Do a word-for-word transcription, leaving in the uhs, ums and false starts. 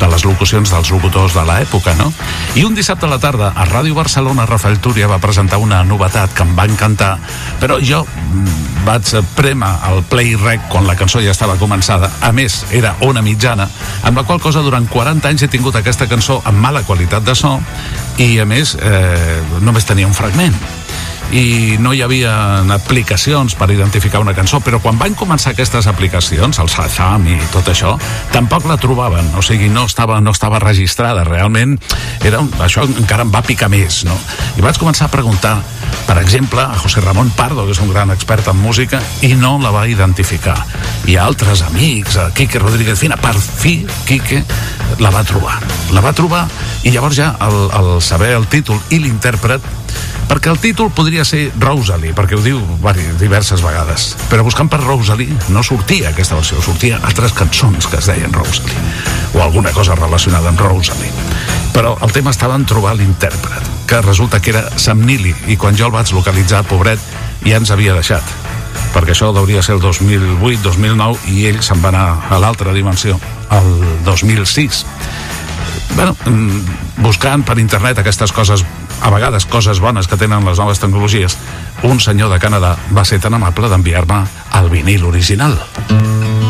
de les locucions dels locutors de l'època, no? I un dissabte a la tarda, a Ràdio Barcelona, Rafael Túria va presentar una novetat que em va encantar, però jo vaig prémer el play rec quan la cançó ja estava començada. A més, era ona mitjana, amb la qual cosa durant quaranta anys he tingut aquesta cançó amb mala qualitat de so i, a més, eh, només tenia un fragment. I no hi havia aplicacions per identificar una cançó, però quan van començar aquestes aplicacions, el Shazam i tot això, tampoc la trobaven, o sigui, no estava, no estava registrada, realment era un, això encara em va picar més, no? I vaig començar a preguntar, per exemple, a José Ramón Pardo, que és un gran expert en música, i no la va identificar. I a altres amics, a Quique Rodríguez Fina, per fi, Quique la va trobar. La va trobar, i llavors ja, el, el saber el títol i l'intèrpret, perquè el títol podria ser Rosalie, perquè ho diu diverses vegades, però buscant per Rosalie no sortia aquesta versió, sortia altres cançons que es deien Rosalie, o alguna cosa relacionada amb Rosalie. Però el tema estava en trobar l'intèrpret, que resulta que era Sam Neely, i quan jo el vaig localitzar, pobret, ja ens havia deixat, perquè això hauria de ser el dos mil vuit dos mil nou, i ell se'n va anar a l'altra dimensió, el dos mil sis. Bueno, buscant per internet aquestes coses, a vegades coses bones que tenen les noves tecnologies, un senyor de Canadà va ser tan amable d'enviar-me el vinil original.